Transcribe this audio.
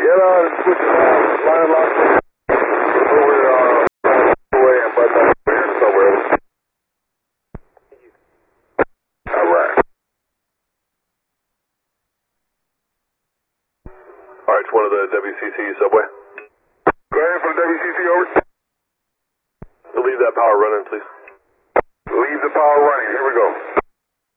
Get on and switch it on. Line lock. We're away and butt back here somewhere. Alright. Alright, it's one of the WCC subway. Go ahead for the WCC, over. Leave that power running, please. Leave the power running. Here we go.